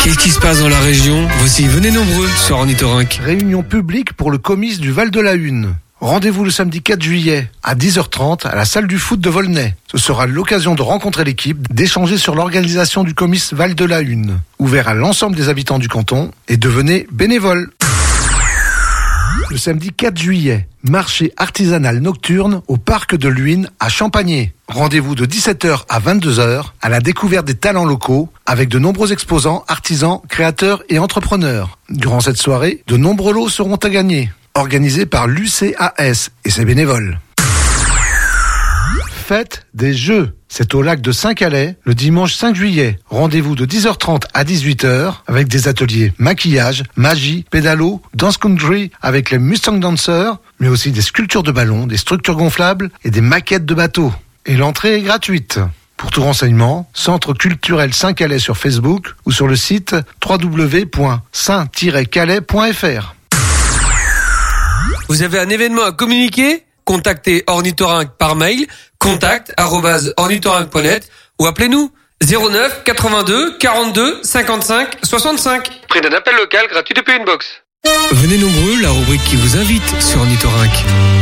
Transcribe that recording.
Qu'est-ce qui se passe dans la région? Voici, venez nombreux sur Ornithorynque. Réunion publique pour le comice du Val de la Hune. Rendez-vous le samedi 4 juillet à 10h30 à la salle du foot de Volnay. Ce sera l'occasion de rencontrer l'équipe, d'échanger sur l'organisation du comice Val de la Hune. Ouvert à l'ensemble des habitants du canton et devenez bénévole. Le samedi 4 juillet, marché artisanal nocturne au parc de l'Huine à Champagné. Rendez-vous de 17h à 22h à la découverte des talents locaux avec de nombreux exposants, artisans, créateurs et entrepreneurs. Durant cette soirée, de nombreux lots seront à gagner. Organisé par l'UCAS et ses bénévoles. Fête des Jeux. C'est au lac de Saint-Calais, le dimanche 5 juillet. Rendez-vous de 10h30 à 18h avec des ateliers maquillage, magie, pédalo, dance country avec les Mustang Dancers, mais aussi des sculptures de ballons, des structures gonflables et des maquettes de bateaux. Et l'entrée est gratuite. Pour tout renseignement, Centre culturel Saint-Calais sur Facebook ou sur le site www.saint-calais.fr. Vous avez un événement à communiquer? Contactez Ornithorynque par mail, contact@ornithorynque.net ou appelez-nous 09 82 42 55 65. Prix d'un appel local gratuit depuis une box. Venez nombreux, la rubrique qui vous invite sur Ornithorynque.